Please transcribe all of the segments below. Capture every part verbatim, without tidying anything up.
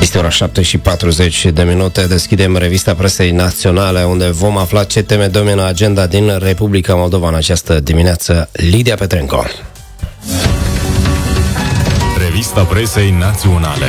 Este ora șapte și patruzeci de minute. Deschidem revista presei naționale, unde vom afla ce teme domină agenda din Republica Moldova în această dimineață. Lidia Petrenco. Revista presei naționale.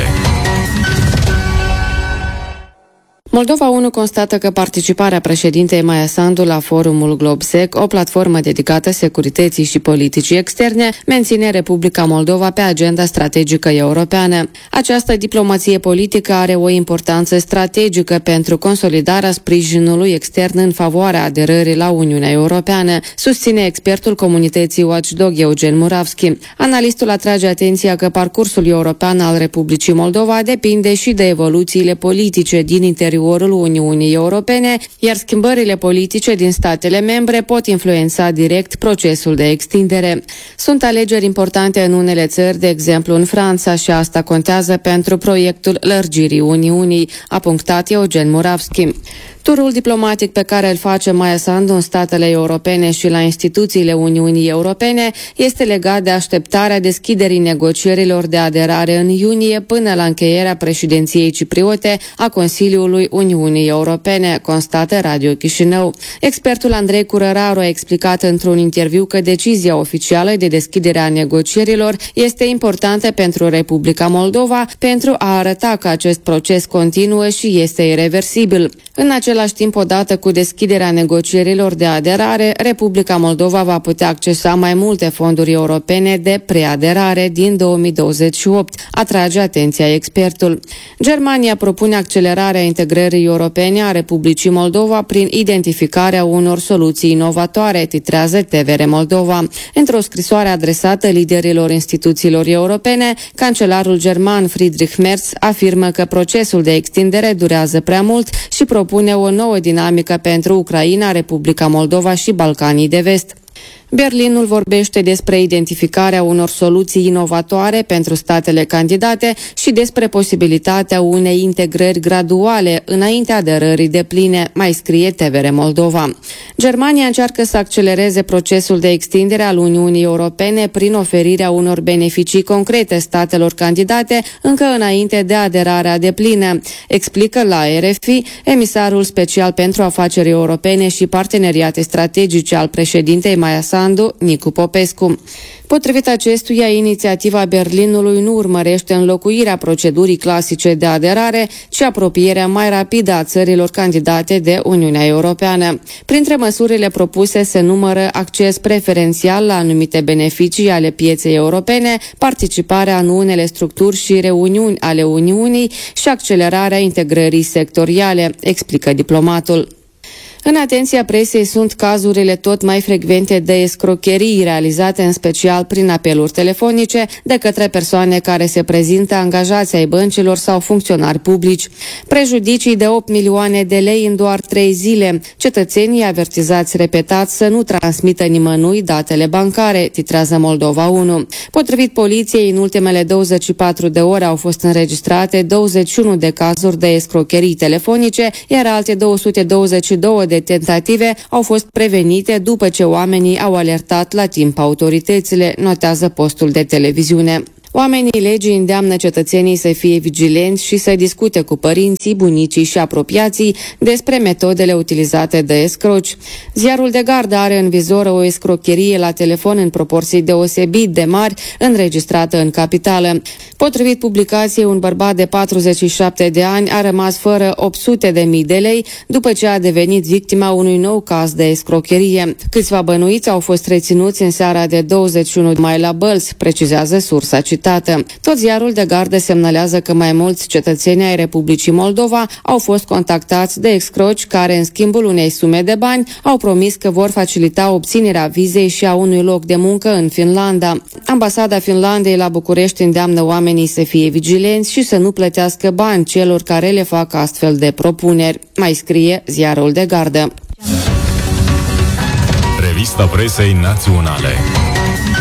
Moldova unu constată că participarea președintei Maia Sandu la forumul Globsec, o platformă dedicată securității și politicii externe, menține Republica Moldova pe agenda strategică europeană. Această diplomație politică are o importanță strategică pentru consolidarea sprijinului extern în favoarea aderării la Uniunea Europeană, susține expertul comunității Watchdog Eugen Muravski. Analistul atrage atenția că parcursul european al Republicii Moldova depinde și de evoluțiile politice din interiorul Uniunii Europene, iar schimbările politice din statele membre pot influența direct procesul de extindere. Sunt alegeri importante în unele țări, de exemplu în Franța, și asta contează pentru proiectul lărgirii Uniunii, a punctat Eugen Muravski. Turul diplomatic pe care îl face Maia Sandu în statele europene și la instituțiile Uniunii Europene este legat de așteptarea deschiderii negocierilor de aderare în iunie până la încheierea președinției cipriote a Consiliului Uniunii Europene, constată Radio Chișinău. Expertul Andrei Curăraru a explicat într-un interviu că decizia oficială de deschidere a negocierilor este importantă pentru Republica Moldova pentru a arăta că acest proces continuă și este ireversibil. În același timp, odată cu deschiderea negocierilor de aderare, Republica Moldova va putea accesa mai multe fonduri europene de preaderare din două mii douăzeci și opt, atrage atenția expertul. Germania propune accelerarea integrării europene a Republicii Moldova prin identificarea unor soluții inovatoare, titrează T V R Moldova. Într-o scrisoare adresată liderilor instituțiilor europene, cancelarul german Friedrich Merz afirmă că procesul de extindere durează prea mult și propune o nouă dinamică pentru Ucraina, Republica Moldova și Balcanii de Vest. Berlinul vorbește despre identificarea unor soluții inovatoare pentru statele candidate și despre posibilitatea unei integrări graduale înainte aderării depline, mai scrie T V R Moldova. Germania încearcă să accelereze procesul de extindere al Uniunii Europene prin oferirea unor beneficii concrete statelor candidate încă înainte de aderarea deplină, explică la R F I emisarul special pentru afaceri europene și parteneriate strategice al președintei Maia Sandu, Nicu Popescu. Potrivit acestuia, inițiativa Berlinului nu urmărește înlocuirea procedurii clasice de aderare, ci apropierea mai rapidă a țărilor candidate de Uniunea Europeană. Printre măsurile propuse se numără acces preferențial la anumite beneficii ale pieței europene, participarea în unele structuri și reuniuni ale Uniunii și accelerarea integrării sectoriale, explică diplomatul. În atenția presei sunt cazurile tot mai frecvente de escrocherii realizate în special prin apeluri telefonice de către persoane care se prezintă angajați ai băncilor sau funcționari publici. Prejudicii de opt milioane de lei în doar trei zile. Cetățenii avertizați repetat să nu transmită nimănui datele bancare, titrează Moldova unu. Potrivit poliției, în ultimele douăzeci și patru de ore au fost înregistrate douăzeci și unu de cazuri de escrocherii telefonice, iar alte două sute douăzeci și două de tentative au fost prevenite după ce oamenii au alertat la timp autoritățile, notează postul de televiziune. Oamenii legii îndeamnă cetățenii să fie vigilenți și să discute cu părinții, bunicii și apropiații despre metodele utilizate de escroci. Ziarul de Gardă are în vizor o escrocherie la telefon în proporții deosebit de mari, înregistrată în capitală. Potrivit publicației, un bărbat de patruzeci și șapte de ani a rămas fără opt sute de mii de lei după ce a devenit victima unui nou caz de escrocherie. Câțiva bănuiți au fost reținuți în seara de douăzeci și unu mai la Bălți, precizează sursa citată. Tot Ziarul de Gardă semnalează că mai mulți cetățeni ai Republicii Moldova au fost contactați de escroci care, în schimbul unei sume de bani, au promis că vor facilita obținerea vizei și a unui loc de muncă în Finlanda. Ambasada Finlandei la București îndeamnă oamenii să fie vigilenți și să nu plătească bani celor care le fac astfel de propuneri, mai scrie Ziarul de Gardă. Revista presei naționale.